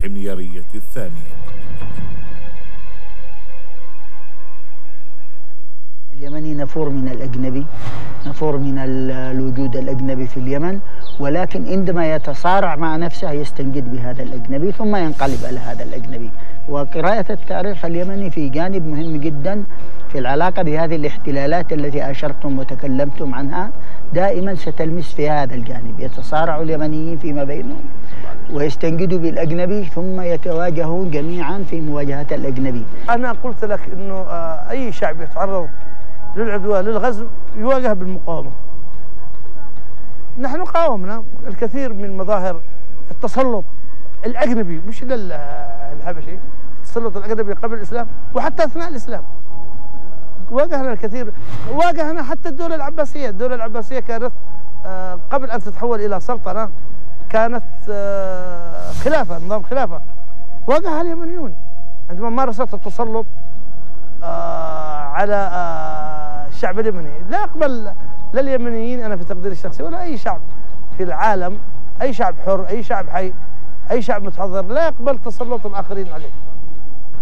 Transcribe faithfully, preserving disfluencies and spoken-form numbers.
الحميرية الثانية. اليمني نفور من الأجنبي، نفور من الوجود الأجنبي في اليمن، ولكن عندما يتصارع مع نفسه يستنجد بهذا الأجنبي ثم ينقلب على هذا الأجنبي. وقراءة التاريخ اليمني في جانب مهم جدا في العلاقة بهذه الاحتلالات التي أشرتم وتكلمتم عنها، دائما ستلمس في هذا الجانب، يتصارع اليمنيين فيما بينهم ويستنجدوا بالأجنبي ثم يتواجهون جميعا في مواجهة الأجنبي. أنا قلت لك أنه أي شعب يتعرض للعدوان للغزو يواجه بالمقاومة. نحن قاومنا الكثير من مظاهر التسلط الأجنبي، مش الحبشي، التسلط الأجنبي قبل الإسلام وحتى أثناء الإسلام. واجهنا الكثير، واجهنا حتى الدولة العباسية. الدولة العباسية كانت قبل أن تتحول إلى سلطنة كانت خلافة، نظام خلافة. واجهها اليمنيون عندما مارست التسلط على الشعب اليمني. لا أقبل لا اليمنيين أنا في تقديري الشخصي ولا أي شعب في العالم، أي شعب حر، أي شعب حي، أي شعب متحضر، لا يقبل تسلط الآخرين عليه.